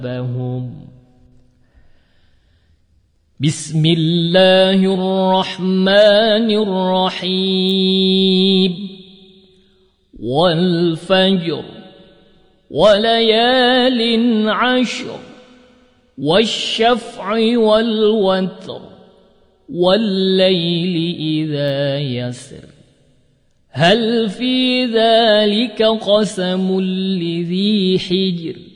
بسم الله الرحمن الرحيم والفجر وليال عشر والشفع والوتر والليل إذا يسر هل في ذلك قسم لذي حجر